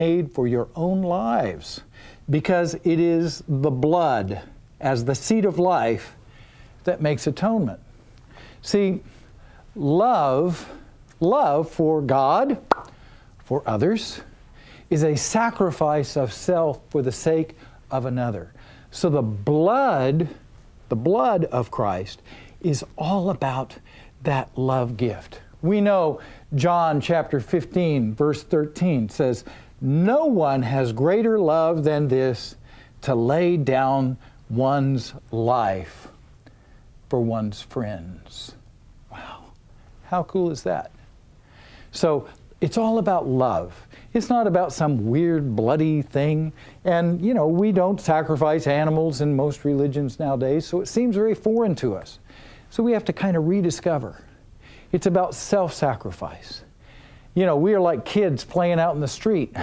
made for your own lives, because it is the blood as the seed of life that makes atonement. See, love for God, for others, is a sacrifice of self for the sake of another. So the blood of Christ is all about that love gift. We know John chapter 15, verse 13 says, "No one has greater love than this, to lay down one's life for one's friends." Wow, how cool is that? So it's all about love. It's not about some weird, bloody thing. And, you know, we don't sacrifice animals in most religions nowadays, so it seems very foreign to us. So we have to kind of rediscover. It's about self-sacrifice. You know, we are like kids playing out in the street.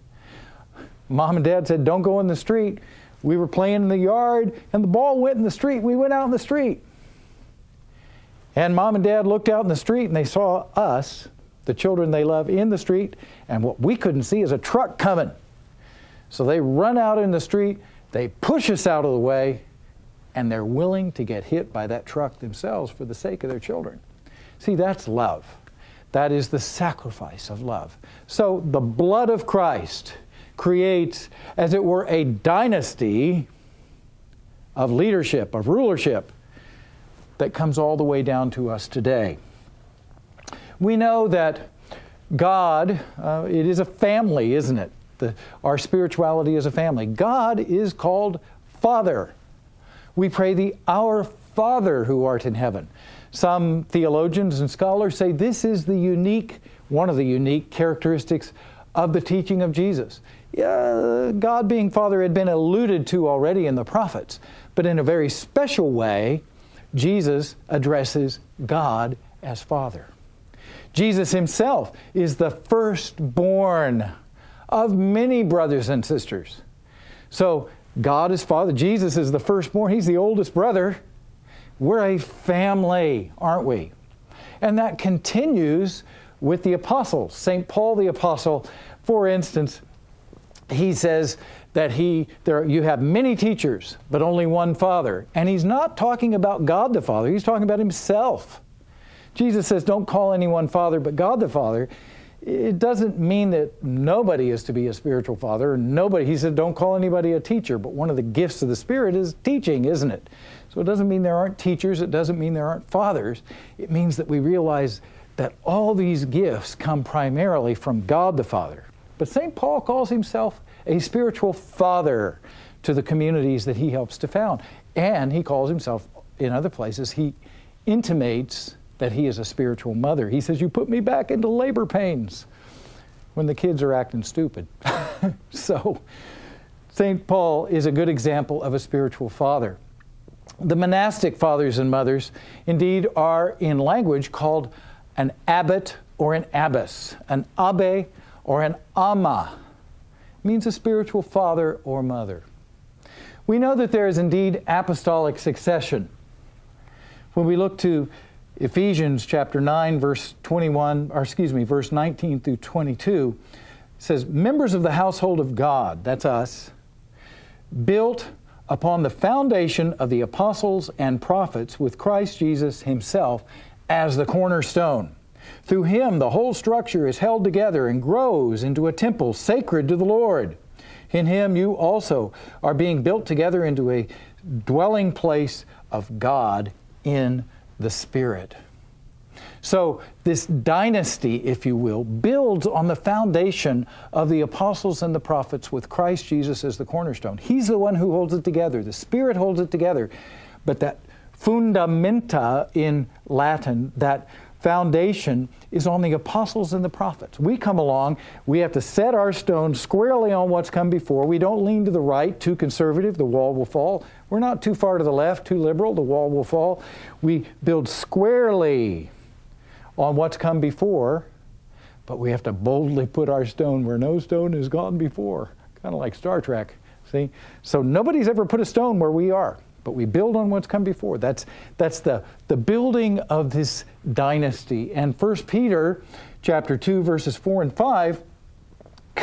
Mom and Dad said, "Don't go in the street." We were playing in the yard, and the ball went in the street. We went out in the street. And Mom and Dad looked out in the street, and they saw us, the children they love, in the street, and what we couldn't see is a truck coming. So they run out in the street, they push us out of the way, and they're willing to get hit by that truck themselves for the sake of their children. See, that's love. That is the sacrifice of love. So the blood of Christ creates, as it were, a dynasty of leadership, of rulership, that comes all the way down to us today. We know that God, it is a family, isn't it? Our spirituality is a family. God is called Father. We pray the Our Father who art in heaven. Some theologians and scholars say this is one of the unique characteristics of the teaching of Jesus. God being Father had been alluded to already in the prophets, but in a very special way, Jesus addresses God as Father. Jesus himself is the firstborn of many brothers and sisters. So God is Father. Jesus is the firstborn. He's the oldest brother. We're a family, aren't we? And that continues with the apostles. St. Paul the Apostle, for instance, he says that you have many teachers, but only one Father. And he's not talking about God the Father. He's talking about himself. Jesus says, don't call anyone Father but God the Father. It doesn't mean that nobody is to be a spiritual father. He said, don't call anybody a teacher. But one of the gifts of the Spirit is teaching, isn't it? So it doesn't mean there aren't teachers. It doesn't mean there aren't fathers. It means that we realize that all these gifts come primarily from God the Father. But St. Paul calls himself a spiritual father to the communities that he helps to found. And he calls himself, in other places, he intimates that he is a spiritual mother. He says, you put me back into labor pains when the kids are acting stupid. So St. Paul is a good example of a spiritual father. The monastic fathers and mothers indeed are in language called an abbot or an abbess. An abbe or an amma means a spiritual father or mother. We know that there is indeed apostolic succession. When we look to Ephesians chapter 9, verse 19 through 22, it says, members of the household of God, that's us, built upon the foundation of the apostles and prophets with Christ Jesus himself as the cornerstone. Through him, the whole structure is held together and grows into a temple sacred to the Lord. In him, you also are being built together into a dwelling place of God in the Spirit. So this dynasty, if you will, builds on the foundation of the apostles and the prophets with Christ Jesus as the cornerstone. He's the one who holds it together. The Spirit holds it together. But that fundamenta in Latin, that foundation, is on the apostles and the prophets. We come along, we have to set our stone squarely on what's come before. We don't lean to the right, too conservative, the wall will fall. We're not too far to the left, too liberal, the wall will fall. We build squarely on what's come before, but we have to boldly put our stone where no stone has gone before. Kind of like Star Trek, see? So nobody's ever put a stone where we are, but we build on what's come before. That's the building of this dynasty. And 1 Peter chapter 2, verses 4 and 5